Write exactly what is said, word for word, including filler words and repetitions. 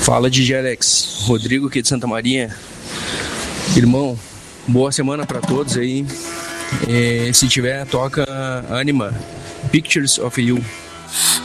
Fala D J Alex, Rodrigo aqui de Santa Maria. Irmão, boa semana pra todos aí. É, se tiver, toca Anima, Pictures of You.